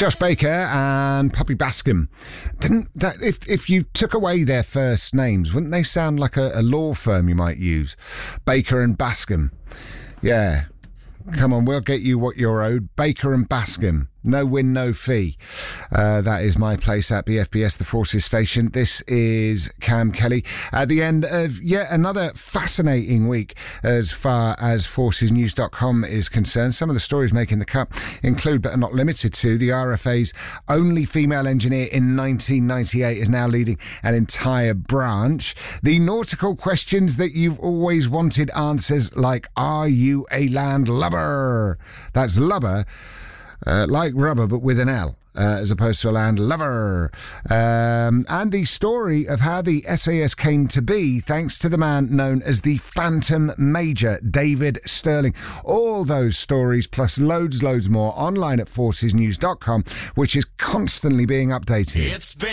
Josh Baker and Poppy Bascom. Didn't that, if you took away their first names, wouldn't they sound like a law firm you might use? Baker and Bascom. Yeah. Come on, we'll get you what you're owed. Baker and Bascom. No win, no fee. That is my place at BFBS, the Forces Station. This is Cam Kelly at the end of yet another fascinating week as far as forcesnews.com is concerned. Some of the stories making the cut include, but are not limited to, the RFA's only female engineer in 1998 is now leading an entire branch. The nautical questions that you've always wanted answers, like, are you a land lubber? That's lubber. Like rubber, but with an L, as opposed to a land lover. And the story of how the SAS came to be, thanks to the man known as the Phantom Major, David Sterling. All those stories, plus loads more, online at forcesnews.com, which is constantly being updated. It's been